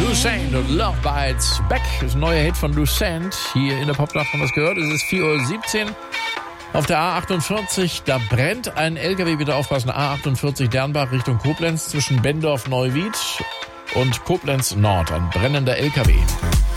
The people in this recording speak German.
Lucent und Love Bites Back. Das ist ein neuer Hit von Lucent. Hier in der Popnacht haben wir es gehört. Es ist 4:17 Uhr. Auf der A48, da brennt ein LKW. Bitte aufpassen. A48 Dernbach Richtung Koblenz zwischen Bendorf-Neuwied und Koblenz Nord. Ein brennender LKW.